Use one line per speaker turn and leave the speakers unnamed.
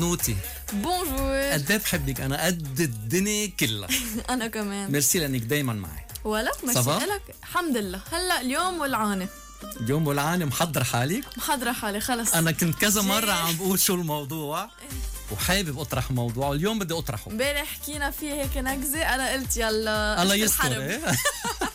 نوتي
بونجور.
قد ايه بحبك انا قد الدنيا كلها.
انا كمان.
ميرسي لانك دايما معي.
ولا ماشي لك الحمد لله. هلا اليوم والعانه
اليوم والعانه محضر حالك؟
محضره حالي خلص.
انا كنت كذا مره عم بقول شو الموضوع وحابب اطرح موضوع واليوم بدي اطرحه.
امبارح حكينا فيه هيك نكزه انا قلت يلا
الله يستر.